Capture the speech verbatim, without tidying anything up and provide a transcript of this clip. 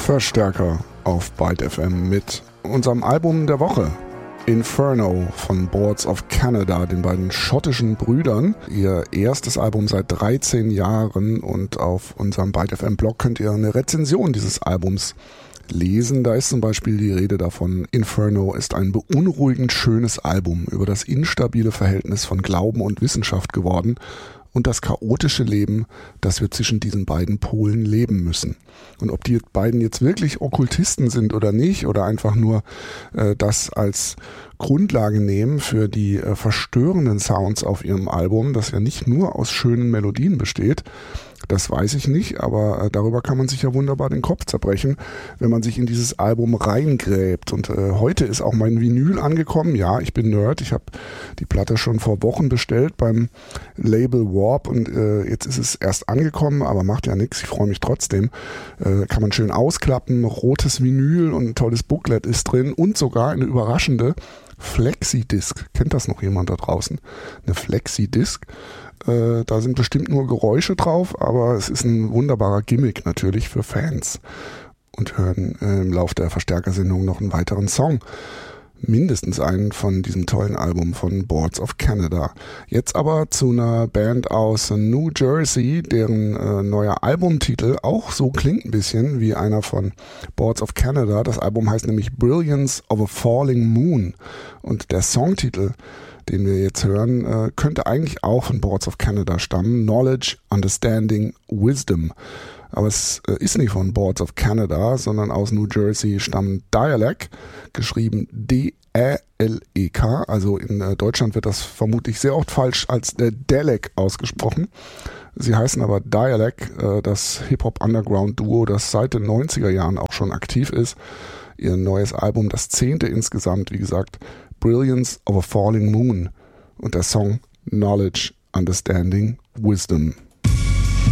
Verstärker auf Byte F M mit unserem Album der Woche. Inferno von Boards of Canada, den beiden schottischen Brüdern. Ihr erstes Album seit dreizehn Jahren, und auf unserem Byte F M Blog könnt ihr eine Rezension dieses Albums lesen. Da ist zum Beispiel die Rede davon: Inferno ist ein beunruhigend schönes Album über das instabile Verhältnis von Glauben und Wissenschaft geworden und das chaotische Leben, das wir zwischen diesen beiden Polen leben müssen. Und ob die beiden jetzt wirklich Okkultisten sind oder nicht, oder einfach nur äh, das als Grundlage nehmen für die äh, verstörenden Sounds auf ihrem Album, das ja nicht nur aus schönen Melodien besteht, das weiß ich nicht, aber äh, darüber kann man sich ja wunderbar den Kopf zerbrechen, wenn man sich in dieses Album reingräbt. Und äh, heute ist auch mein Vinyl angekommen. Ja, ich bin Nerd. Ich habe die Platte schon vor Wochen bestellt beim Label Warp, und äh, jetzt ist es erst angekommen, aber macht ja nichts. Ich freue mich trotzdem. Äh, kann man schön ausklappen. Rotes Vinyl und ein tolles Booklet ist drin und sogar eine überraschende Flexi-Disc. Kennt das noch jemand da draußen? Eine Flexi-Disc. Äh, da sind bestimmt nur Geräusche drauf, aber es ist ein wunderbarer Gimmick natürlich für Fans. Und hören äh, im Laufe der Verstärkersendung noch einen weiteren Song. Mindestens einen von diesem tollen Album von Boards of Canada. Jetzt aber zu einer Band aus New Jersey, deren äh, neuer Albumtitel auch so klingt ein bisschen wie einer von Boards of Canada. Das Album heißt nämlich Brilliance of a Falling Moon. Und der Songtitel, den wir jetzt hören, äh, könnte eigentlich auch von Boards of Canada stammen. Knowledge, Understanding, Wisdom. Aber es äh, ist nicht von Boards of Canada, sondern aus New Jersey stammen Dialek, geschrieben D Ä L E K. Also in äh, Deutschland wird das vermutlich sehr oft falsch als äh, Dalek ausgesprochen. Sie heißen aber Dialek, äh, das Hip-Hop-Underground-Duo, das seit den neunziger Jahren auch schon aktiv ist. Ihr neues Album, das zehnte insgesamt, wie gesagt, Brilliance of a Falling Moon, und der Song Knowledge, Understanding, Wisdom.